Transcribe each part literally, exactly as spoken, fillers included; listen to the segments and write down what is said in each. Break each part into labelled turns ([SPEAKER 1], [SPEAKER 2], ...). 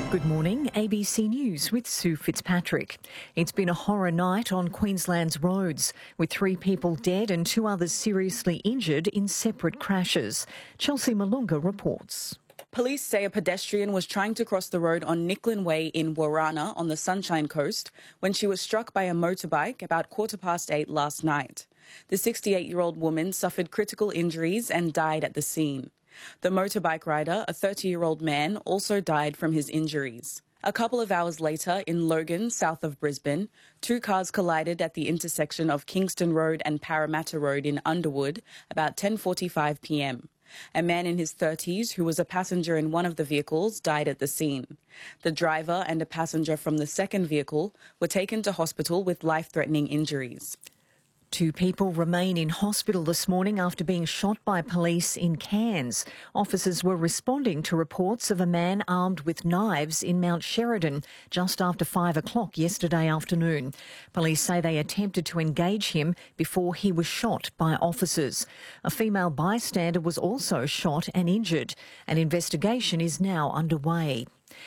[SPEAKER 1] Good morning, A B C News with Sue Fitzpatrick. It's been a horror night on Queensland's roads, with three people dead and two others seriously injured in separate crashes. Chelsea Malunga reports.
[SPEAKER 2] Police say a pedestrian was trying to cross the road on Nicklin Way in Warana on the Sunshine Coast when she was struck by a motorbike about quarter past eight last night. The sixty-eight-year-old woman suffered critical injuries and died at the scene. The motorbike rider, a thirty-year-old man, also died from his injuries. A couple of hours later, in Logan, south of Brisbane, two cars collided at the intersection of Kingston Road and Parramatta Road in Underwood about ten forty-five p m. A man in his thirties, who was a passenger in one of the vehicles, died at the scene. The driver and a passenger from the second vehicle were taken to hospital with life-threatening injuries.
[SPEAKER 1] Two people remain in hospital this morning after being shot by police in Cairns. Officers were responding to reports of a man armed with knives in Mount Sheridan just after five o'clock yesterday afternoon. Police say they attempted to engage him before he was shot by officers. A female bystander was also shot and injured. An investigation is now underway.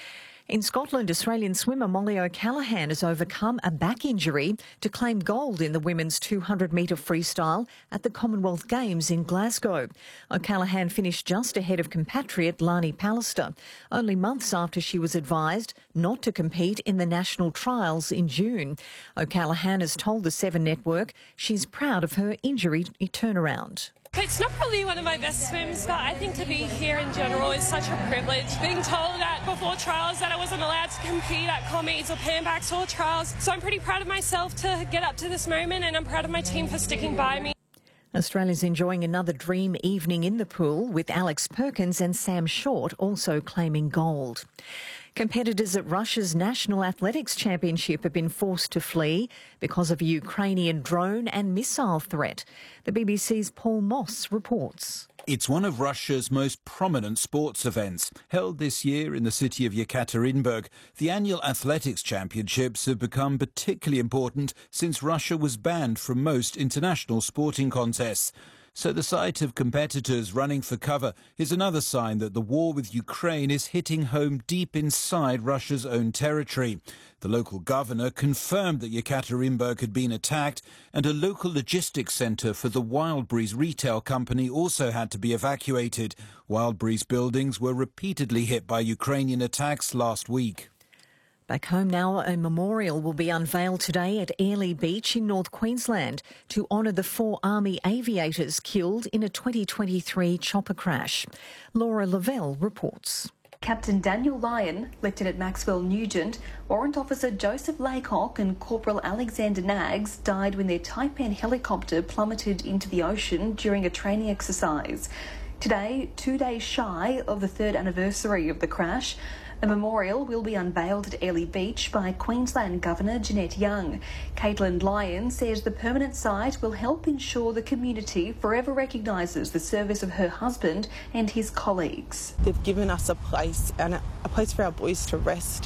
[SPEAKER 1] In Scotland, Australian swimmer Molly O'Callaghan has overcome a back injury to claim gold in the women's two hundred metre freestyle at the Commonwealth Games in Glasgow. O'Callaghan finished just ahead of compatriot Lani Pallister, only months after she was advised not to compete in the national trials in June. O'Callaghan has told the Seven Network she's proud of her injury turnaround.
[SPEAKER 3] It's not probably one of my best swims, but I think to be here in general is such a privilege. Being told that before trials that I wasn't allowed to compete at commies or Panbacks or trials, so I'm pretty proud of myself to get up to this moment, and I'm proud of my team for sticking by me.
[SPEAKER 1] Australia's enjoying another dream evening in the pool, with Alex Perkins and Sam Short also claiming gold. Competitors at Russia's National Athletics Championship have been forced to flee because of a Ukrainian drone and missile threat. The B B C's Paul Moss reports.
[SPEAKER 4] It's one of Russia's most prominent sports events. Held this year in the city of Yekaterinburg, the annual athletics championships have become particularly important since Russia was banned from most international sporting contests. So the sight of competitors running for cover is another sign that the war with Ukraine is hitting home deep inside Russia's own territory. The local governor confirmed that Yekaterinburg had been attacked, and a local logistics centre for the Wildberries retail company also had to be evacuated. Wildberries buildings were repeatedly hit by Ukrainian attacks last week.
[SPEAKER 1] Back home now, a memorial will be unveiled today at Airlie Beach in North Queensland to honour the four Army aviators killed in a twenty twenty-three chopper crash. Laura Lavelle reports.
[SPEAKER 5] Captain Daniel Lyon, Lieutenant Maxwell Nugent, Warrant Officer Joseph Laycock and Corporal Alexander Nags died when their Taipan helicopter plummeted into the ocean during a training exercise. Today, two days shy of the third anniversary of the crash, a memorial will be unveiled at Airlie Beach by Queensland Governor Jeanette Young. Caitlin Lyon says the permanent site will help ensure the community forever recognises the service of her husband and his colleagues.
[SPEAKER 6] They've given us a place and a, a place for our boys to rest,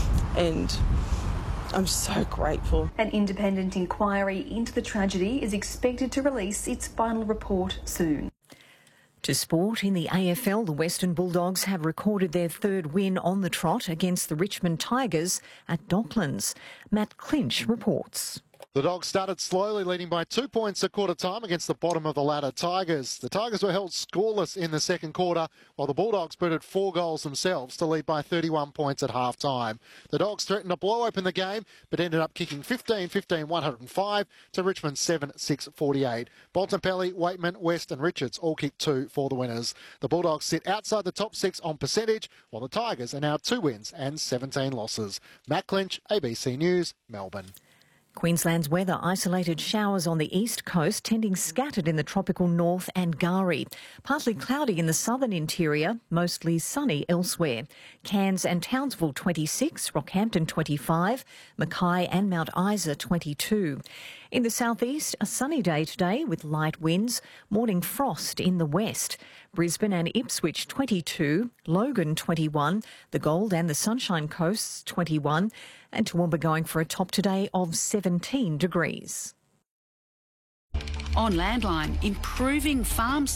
[SPEAKER 6] and I'm so grateful.
[SPEAKER 5] An independent inquiry into the tragedy is expected to release its final report soon.
[SPEAKER 1] To sport, in the A F L, the Western Bulldogs have recorded their third win on the trot against the Richmond Tigers at Docklands. Matt Clinch reports.
[SPEAKER 7] The Dogs started slowly, leading by two points at quarter time against the bottom of the ladder Tigers. The Tigers were held scoreless in the second quarter, while the Bulldogs booted four goals themselves to lead by thirty-one points at half time. The Dogs threatened to blow open the game, but ended up kicking fifteen fifteen one oh five to Richmond seven six forty-eight. Bontempelli, Waitman, West and Richards all kicked two for the winners. The Bulldogs sit outside the top six on percentage, while the Tigers are now two wins and seventeen losses. Matt Clinch, A B C News, Melbourne.
[SPEAKER 1] Queensland's weather: isolated showers on the east coast, tending scattered in the tropical north and Gari. Partly cloudy in the southern interior, mostly sunny elsewhere. Cairns and Townsville twenty-six, Rockhampton twenty-five, Mackay and Mount Isa twenty-two. In the southeast, a sunny day today with light winds, morning frost in the west. Brisbane and Ipswich twenty-two, Logan twenty-one, the Gold and the Sunshine Coasts twenty-one, and Toowoomba going for a top today of seventeen degrees.
[SPEAKER 8] On Landline, improving farm